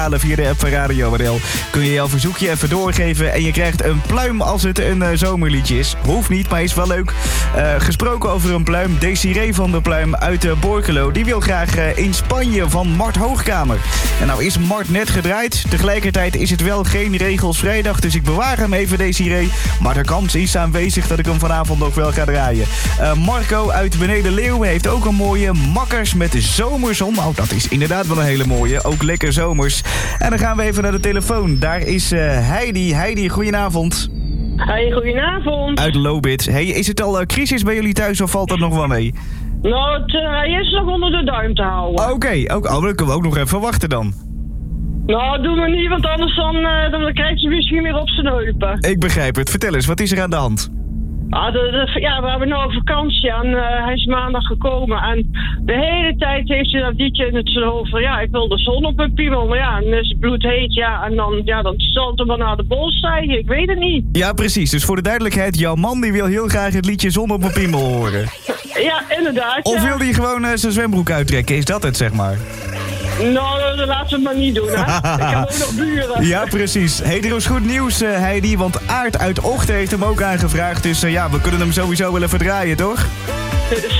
via de app van Radio NL. Kun je jouw verzoekje even doorgeven en je krijgt een pluim als het een zomerliedje is. Hoeft niet, maar is wel leuk. Gesproken over een pluim, Desiree van der Pluim uit Borculo. Die wil graag in Spanje van Mart Hoogkamer. En nou is Mart net gedraaid. Tegelijkertijd is het wel geen regels vrijdag, dus ik bewaar hem even, Desiree. Maar de kans is aanwezig dat ik hem vanavond nog wel ga draaien. Marco uit Beneden Leeuwen heeft ook een mooie Makkers met zomerzon. Nou, dat is inderdaad wel een hele mooie. Ook lekker zomers. En dan gaan we even naar de telefoon. Daar is Heidi. Heidi, goedenavond. Hey, goedenavond. Uit Lobit. Hey, is het al crisis bij jullie thuis of valt dat nog wel mee? Nou, hij is nog onder de duim te houden. Oké. Dan kunnen we ook nog even wachten dan. Nou, doen we niet, want anders dan krijgt hij misschien weer op zijn heupen. Ik begrijp het. Vertel eens, wat is er aan de hand? We hebben nou vakantie en hij is maandag gekomen. En de hele tijd heeft hij dat liedje in het hoofd van... Ja, ik wil de zon op mijn piemel. Maar ja, dan is het bloedheet. Ja, en dan zal het hem wel naar de bol stijgen. Ik weet het niet. Ja, precies. Dus voor de duidelijkheid, jouw man die wil heel graag het liedje Zon op mijn piemel horen. Ja, inderdaad. Of wil hij gewoon zijn zwembroek uittrekken? Is dat het, zeg maar? Nou, dat laten we het maar niet doen, hè. Ik heb ook nog buren. Ja, precies. Hey, er is goed nieuws, Heidi, want Aart uit Ochten heeft hem ook aangevraagd. Dus we kunnen hem sowieso wel even draaien, toch?